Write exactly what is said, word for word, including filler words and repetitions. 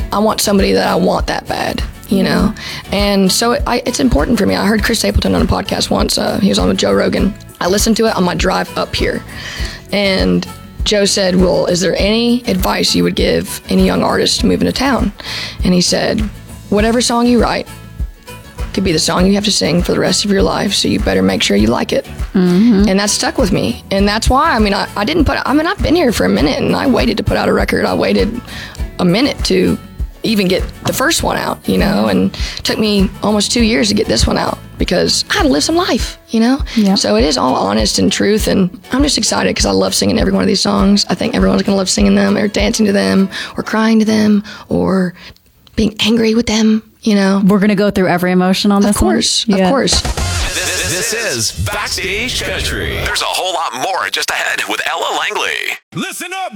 I want somebody that I want that bad, you know? And so it, I, it's important for me. I heard Chris Stapleton on a podcast once. Uh, he was on with Joe Rogan. I listened to it on my drive up here. And Joe said, well, is there any advice you would give any young artist moving to town? And he said, whatever song you write could be the song you have to sing for the rest of your life, so you better make sure you like it. Mm-hmm. And that stuck with me. And that's why, I mean, I, I didn't put, I mean, I've been here for a minute, and I waited to put out a record. I waited a minute to even get the first one out, you know, and it took me almost two years to get this one out because I had to live some life, you know? Yeah. So it is all honest and truth, and I'm just excited because I love singing every one of these songs. I think everyone's going to love singing them or dancing to them or crying to them or being angry with them, you know? We're going to go through every emotion on this one? Of course, one? of Yeah. course. This, this is Backstage Country. There's a whole lot more just ahead with Ella Langley. Listen up,